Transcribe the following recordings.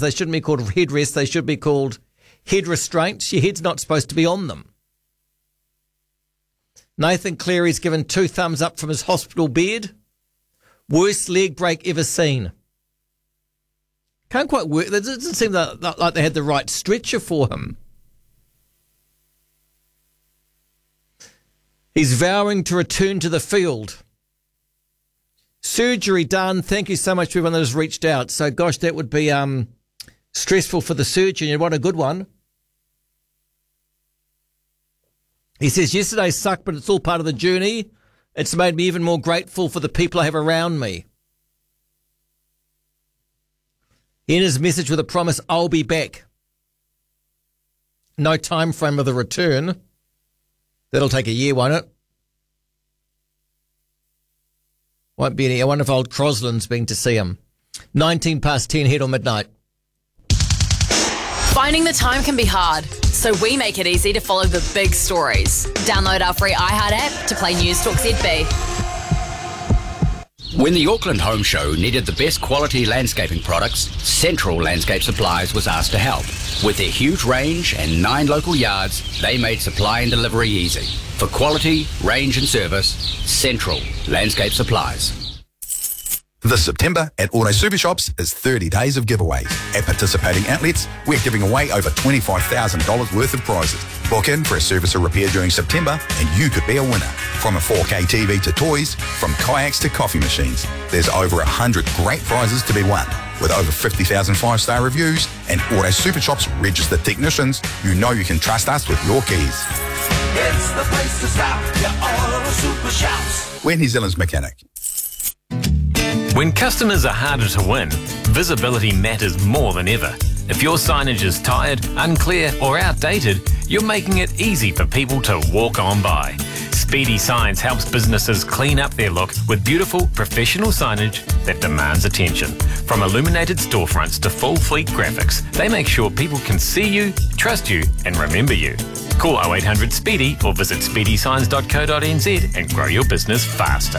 They shouldn't be called headrests. They should be called head restraints. Your head's not supposed to be on them. Nathan Cleary's given 2 thumbs up from his hospital bed. Worst leg break ever seen. Can't quite work. It doesn't seem like they had the right stretcher for him. He's vowing to return to the field. Surgery done. Thank you so much to everyone that has reached out. So, gosh, that would be stressful for the surgeon. You'd want a good one. He says, yesterday sucked, but it's all part of the journey. It's made me even more grateful for the people I have around me. In his message with a promise, I'll be back. No time frame of the return. That'll take a year, won't it? Won't be any. I wonder if old Crosland's been to see him. 19 past 10, head on midnight. Finding the time can be hard, so we make it easy to follow the big stories. Download our free iHeart app to play News Talk ZB. When the Auckland Home Show needed the best quality landscaping products, Central Landscape Supplies was asked to help. With their huge range and 9 local yards, they made supply and delivery easy. For quality, range and service, Central Landscape Supplies. This September at Auto Super Shops is 30 days of giveaways. At participating outlets, we're giving away over $25,000 worth of prizes. Book in for a service or repair during September and you could be a winner. From a 4K TV to toys, from kayaks to coffee machines, there's over 100 great prizes to be won. With over 50,000 5-star reviews and Auto Super Shops registered technicians, you know you can trust us with your keys. It's the place to stop, your Auto Super Shops. We're New Zealand's mechanic. When customers are harder to win, visibility matters more than ever. If your signage is tired, unclear or outdated, you're making it easy for people to walk on by. Speedy Signs helps businesses clean up their look with beautiful, professional signage that demands attention. From illuminated storefronts to full fleet graphics, they make sure people can see you, trust you and remember you. Call 0800 SPEEDY or visit speedysigns.co.nz and grow your business faster.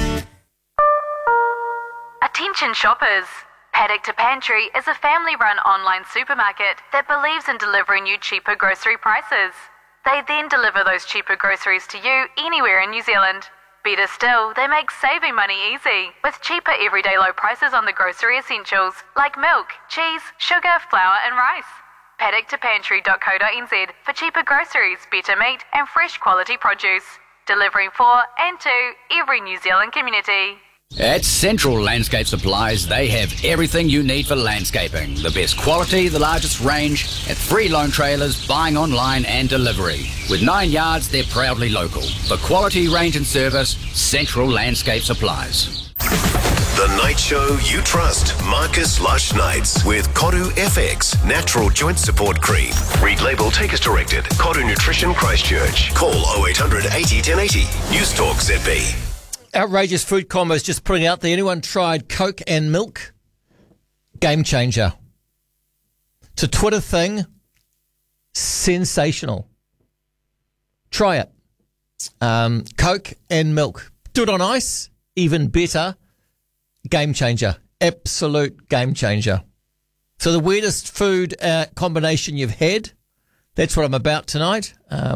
Attention shoppers! Paddock to Pantry is a family-run online supermarket that believes in delivering you cheaper grocery prices. They then deliver those cheaper groceries to you anywhere in New Zealand. Better still, they make saving money easy, with cheaper everyday low prices on the grocery essentials like milk, cheese, sugar, flour and rice. Paddock2pantry.co.nz for cheaper groceries, better meat and fresh quality produce. Delivering for and to every New Zealand community. At Central Landscape Supplies, they have everything you need for landscaping. The best quality, the largest range, and free loan trailers, buying online and delivery. With 9 yards, they're proudly local. For quality, range and service, Central Landscape Supplies. The night show you trust. Marcus Lush Nights with Koru FX Natural Joint Support Cream. Read label, take as directed. Koru Nutrition Christchurch. Call 0800 80 1080. News Talk ZB. Outrageous food combos just putting out there. Anyone tried Coke and milk? Game changer. It's a Twitter thing. Sensational. Try it. Coke and milk. Do it on ice. Even better. Game changer. Absolute game changer. So the weirdest food combination you've had. That's what I'm about tonight.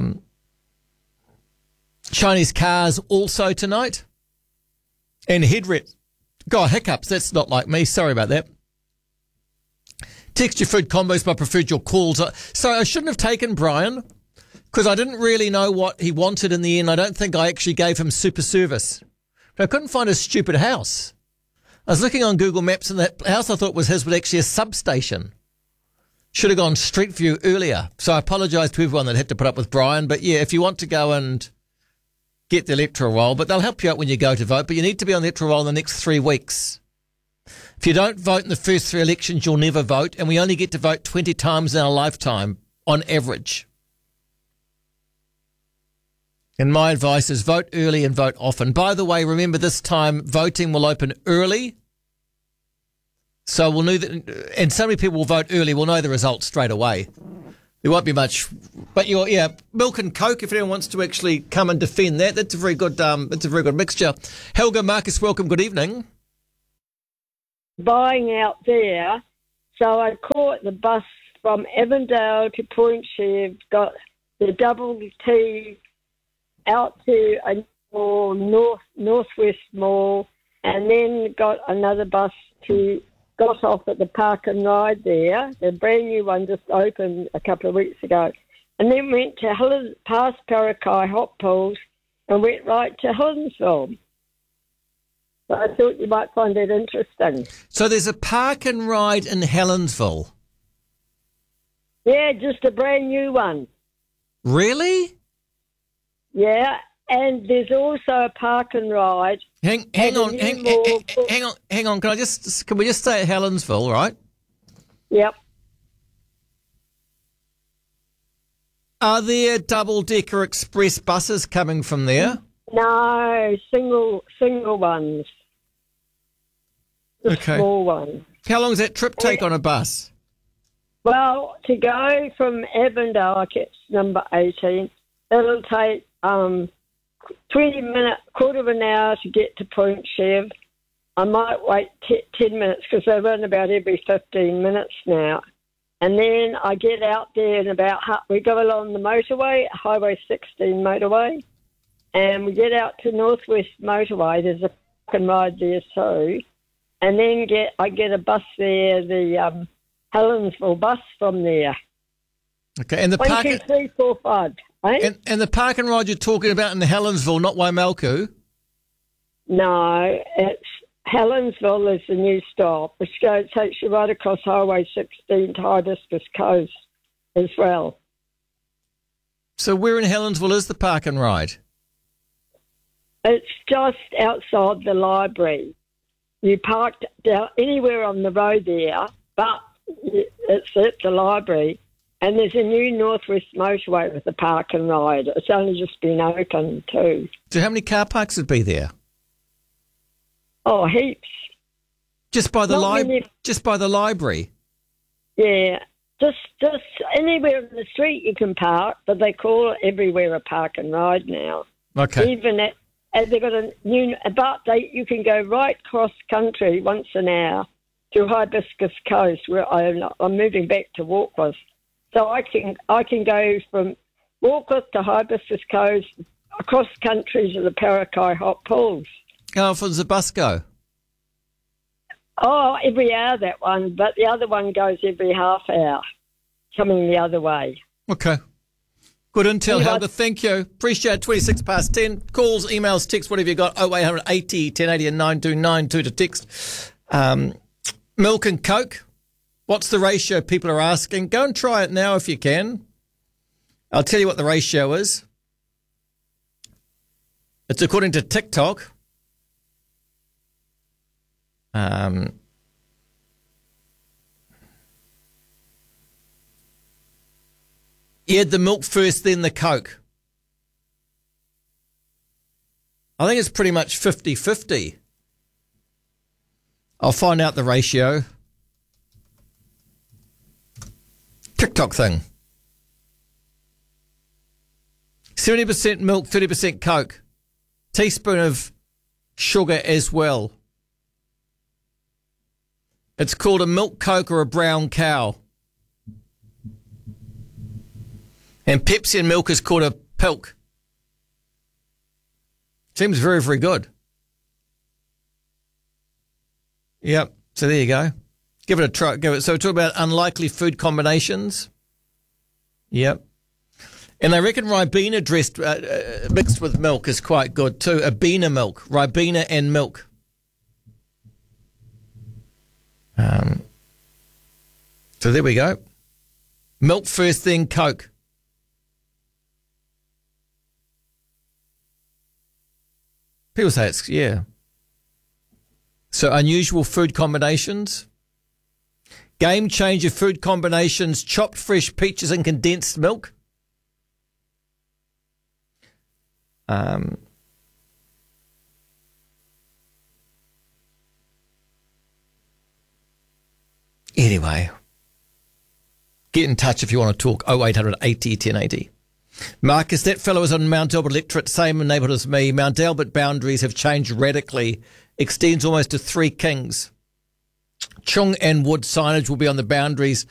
Chinese cars also tonight. And head rep. God, hiccups. That's not like me. Sorry about that. Text your food combos, but I preferred your calls. Sorry, I shouldn't have taken Brian because I didn't really know what he wanted in the end. I don't think I actually gave him super service. But I couldn't find his stupid house. I was looking on Google Maps and that house I thought was his was actually a substation. Should have gone Street View earlier. So I apologise to everyone that had to put up with Brian. But yeah, if you want to go and get the electoral roll, but they'll help you out when you go to vote. But you need to be on the electoral roll in the next 3 weeks. If you don't vote in the first 3 elections, you'll never vote. And we only get to vote 20 times in our lifetime on average. And my advice is vote early and vote often. By the way, remember this time voting will open early. So we'll know that, and so many people will vote early, we'll know the results straight away. There won't be much, but milk and Coke. If anyone wants to actually come and defend that, that's a very good. It's a very good mixture. Helga, Marcus, welcome. Good evening. Buying out there So I caught the bus from Avondale to Point Chev, got the double T out to a mall, Northwest Mall, and then got another bus got off at the Park and Ride there. The brand new one just opened a couple of weeks ago. And then went to past Parakai Hot Pools and went right to Helensville. So I thought you might find that interesting. So there's a Park and Ride in Helensville? Yeah, just a brand new one. Really? Yeah, and there's also a Park and Ride. Hang on. Can we just stay at Helensville, right? Yep. Are there double-decker express buses coming from there? No, single ones. The small ones. How long does that trip take on a bus? Well, to go from Avondale, it's number 18, it'll take 20 minutes, quarter of an hour to get to Point Chev. I might wait 10 minutes because they run about every 15 minutes now. And then I get out there and we go along the motorway, Highway 16 motorway, and we get out to Northwest Motorway. There's a Park and Ride there too. And then I get a bus there, the Helensville bus from there. Okay, and the 1, 2, 3, 4, 5. Eh? And the Park and Ride you're talking about in Helensville, not Waimalku? No, it's Helensville is the new stop, which takes you right across Highway 16 to Hibiscus Coast as well. So where in Helensville is the Park and Ride? It's just outside the library. You parked down anywhere on the road there, but it's at the library. And there's a new Northwest Motorway with the Park and Ride. It's only just been opened too. So how many car parks would be there? Oh, heaps. Just by the library? Yeah. Just anywhere in the street you can park, but they call it everywhere a Park and Ride now. Okay. Even they've got a new, but you can go right cross country once an hour to Hibiscus Coast, where I'm moving back to Warkworth. So I can go from Warkworth to Hibiscus Coast across country to the Parakai Hot Pools. How often does the bus go? Oh, every hour, that one, but the other one goes every half hour, coming the other way. Okay. Good intel, Helga. Thank you. Appreciate it. 26 past 10. Calls, emails, texts, whatever you got. 0800 80 1080 and 9292 to text. Milk and Coke. What's the ratio, people are asking? Go and try it now if you can. I'll tell you what the ratio is. It's according to TikTok. You had the milk first, then the Coke. I think it's pretty much 50-50. I'll find out the ratio. TikTok thing. 70% milk, 30% Coke. Teaspoon of sugar as well. It's called a milk Coke or a brown cow. And Pepsi and milk is called a pilk. Seems very, very good. Yep. So there you go. Give it a try. So we talk about unlikely food combinations. Yep. And they reckon Ribena mixed with milk is quite good too. Abena milk. Ribena and milk. So there we go. Milk first, then Coke. People say it's, yeah. So unusual food combinations. Game changer food combinations, chopped fresh peaches and condensed milk. Anyway, get in touch if you want to talk. 0800 80 1080. Marcus, that fellow is on Mount Albert electorate, same neighbourhood as me. Mount Albert boundaries have changed radically. Extends almost to Three Kings. Chung and wood signage will be on the boundaries